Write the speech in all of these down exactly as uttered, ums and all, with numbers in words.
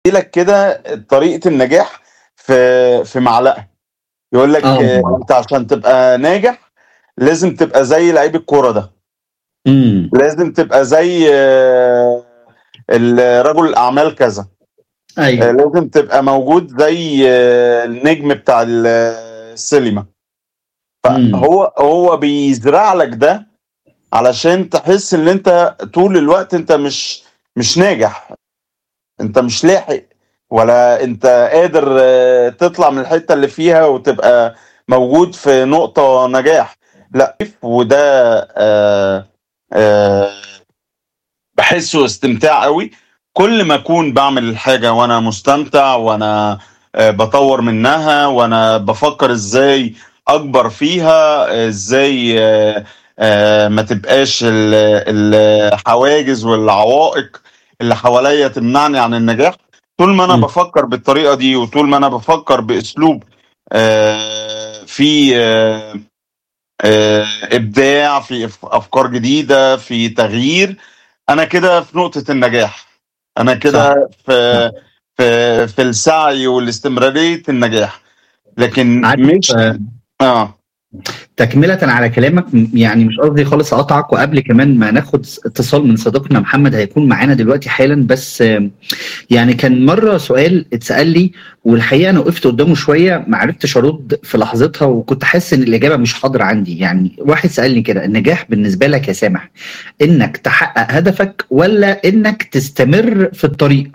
لك كده طريقة النجاح في في معلقة، يقول لك آه. أنت عشان تبقى ناجح لازم تبقى زي لعيب الكورة ده، إمم. لازم تبقى زي ال رجل الأعمال كذا، آآ أيوه. لازم تبقى موجود زي النجم بتاع ال السينما. إمم. فهو هو بيزرع لك ده علشان تحس إن أنت طول الوقت أنت مش مش ناجح، أنت مش لاحق ولا أنت قادر تطلع من الحتة اللي فيها وتبقى موجود في نقطة نجاح، لأ وده آآ آآ باحسه استمتاع أوي، كل ما أكون باعمل الحاجة وأنا مستمتع وأنا آآ باطوّر منها وأنا بافكّر إزاي أكبر فيها، إزاي آآ ما تبقاش ال الحواجز والعوائق اللي حواليّا تمنعني عن النجاح، طول ما أنا إمم. بافكّر بالطريقة دي وطول ما أنا بافكّر بأسلوب آآ فيه آآ إبداع، في أف أفكار جديدة، في تغيير، أنا كده في نقطة النجاح، أنا صح، كده في صح. في في السعي والاستمرارية النجاح، لكن عارف مش آه. تكملةً على كلامك م يعني مش قصدي خالص أقاطعك، وقبل كمان ما ناخد س اتصال من صديقنا محمد هيكون معانا دلوقتي حالًا، بس يعني كان مرّة سؤال اتسأل لي والحقيقة أنا وقفت قدّامه شوية ما عرفتش أرُد في لحظتها وكنت حاسس إن الإجابة مش حاضرة عندي، يعني واحد سألني كده: "النجاح بالنسبة لك يا سامح إنك تحقق هدفك والّا إنك تستمر في الطريق؟"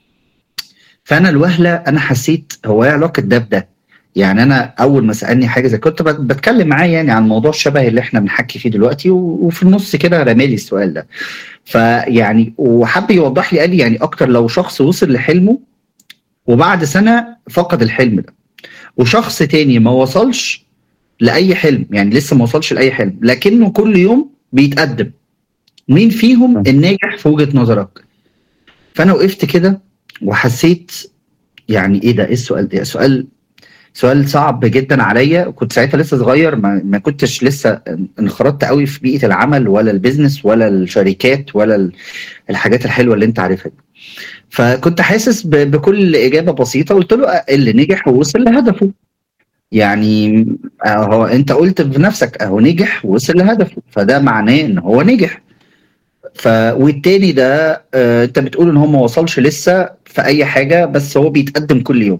فأنا الوهلة أنا حسيت هو إيه علاقة ده بده؟ يعني أنا أول ما سألني حاجة زي كنت بات باتكلم معاه يعني عن موضوع شبه اللي إحنا بنحكي فيه دلوقتي و وفي النُص كده رمى لي السؤال ده. فيعني وحَب يوضّح لي قال لي: "يعني أكتر لو شخص وصل لحلمه وبعد سَنة فقد الحلم ده، وشخص تاني ما وصلش لأي حلم، يعني لسه ما وصلش لأي حلم، لكنه كل يوم بيتقدّم، مين فيهم إمم. الناجح في وجهة نظرك؟" فأنا وقفت كده وحسيت يعني إيه ده؟ إيه السؤال ده؟ سؤال سؤال صعب جدًا عليّا، وكنت ساعتها لسه صغير ما ما كنتش لسه ان انخرطت أوي في بيئة العمل ولا الbusiness ولا الشركات ولا ال الحاجات الحلوة اللي أنت عارفها دي. فكنت حاسس ب بكل إجابة بسيطة قُلت له: "أ اللي نجح ووصل لهدفه." يعني أهو أنت قُلت بنَفْسك أهو نجح ووصل لهدفه، فده معناه إن هو نجح. ف والتاني ده آآ أنت بتقول إن هو ما وصلش لسه في أي حاجة، بس هو بيتقدّم كل يوم.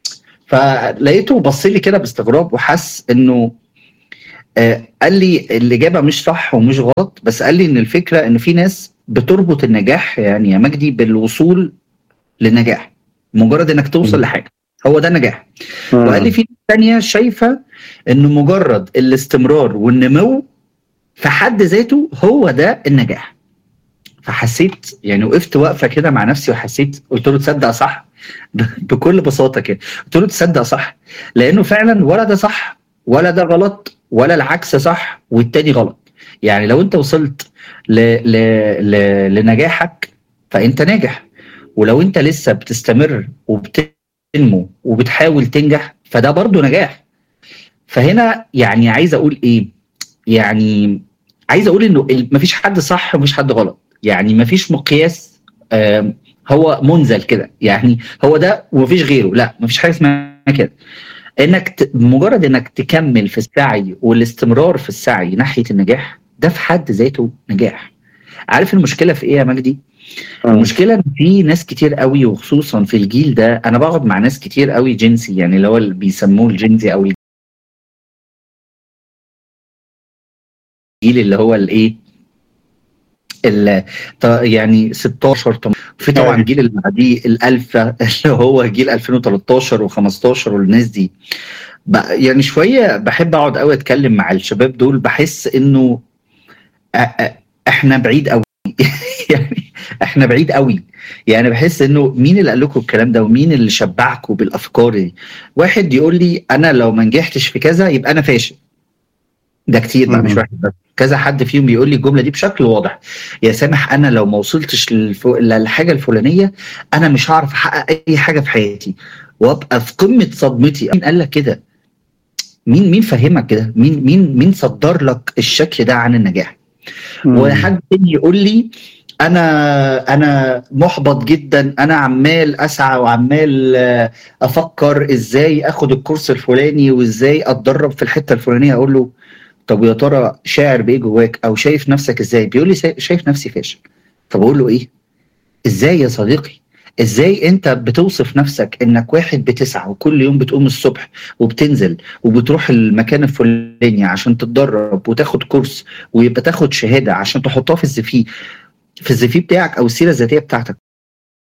فلقيته بَص لي كده باستغراب وحَس إنه آآ قال لي الإجابة مش صح ومش غلط، بس قال لي إن الفكرة إن في ناس بتربط النجاح يعني يا مجدي بالوصول للنجاح، مجرّد إنّك توصل إمم. لحاجة، هو ده النجاح. وقال لي إمم. في ناس تانية شايفة إن مجرّد الاستمرار والنمو في حد ذاته هو ده النجاح. فحسيت يعني وقفت وقفة كده مع نَفْسي وحسيت قُلت له: "تصدّق صح؟" ب بكل بساطة كده، قُلت له: "تصدّق صح." لإنه فعلًا ولا ده صح ولا ده غلط ولا العكس صح والتاني غلط. يعني لو أنت وصلت ل ل ل لنجاحك فأنت ناجح، ولو أنت لسه بتستمر وبتنمو وبتحاول تنجح فده برضه نجاح. فهنا يعني عايز أقول إيه، يعني عايز أقول إنه ال ما فيش حد صح وما فيش حد غلط، يعني ما فيش مقياس آمم هو مُنزَل كده، يعني هو ده وما فيش غيره، لأ ما فيش حاجة اسمها كده. إنّك ت بمجرّد إنّك تكمّل في السعي والاستمرار في السعي ناحية النجاح، ده في حد ذاته نجاح. عارف المشكلة في إيه يا مجدي؟ إمم. المشكلة إن في ناس كتير أوي وخصوصًا في الجيل ده، أنا باقعد مع ناس كتير أوي Gen Z يعني اللي هو اللي بيسموه الGen Z أو ال الجيل اللي هو الإيه، ال ط يعني ستاشر تم في طبعًا أيوه. الجيل اللي بعديه الألفا اللي هو جيل ألفين وتلتاشر وخمستاشر والناس دي. ب يعني شوية باحب أقعد أوي أتكلّم مع الشباب دول، باحس إنه أ أ إحنا بعيد أوي يعني إحنا بعيد أوي. يعني باحس إنه مين اللي قال لكم الكلام ده ومين اللي شبّعكم بالأفكار دي؟ واحد يقول لي أنا لو ما نجحتش في كذا يبقى أنا فاشل. ده كتير بقى مش إمم. واحد بس، كذا حد فيهم بيقول لي الجملة دي بشكل واضح، يا سامح أنا لو ما وصلتش للف للحاجة الفلانية أنا مش هاعرف أحقق أي حاجة في حياتي، وأبقى في قمة صدمتي. مين قال لك كده؟ مين مين فهّمك كده؟ مين مين مين صدّر لك الشكل ده عن النجاح؟ إمم. وحد تاني يقول لي انا انا محبط جدا، انا عمال اسعى وعمال آه، افكر ازاي اخد الكورس الفلاني وازاي اتدرب في الحته الفلانيه. اقول له طب يا ترى شاعر بايه جواك او شايف نفسك ازاي؟ بيقول لي سا- شايف نفسي فاشل. فبقول له ايه؟ ازاي يا صديقي؟ ازاي انت بتوصف نفسك انك واحد بتسعى وكل يوم بتقوم الصبح وبتنزل وبتروح المكان الفلاني عشان تتدرب وتاخد كورس ويبقى تاخد شهاده عشان تحطها في السي في في السي في بتاعك او السيره الذاتيه بتاعتك،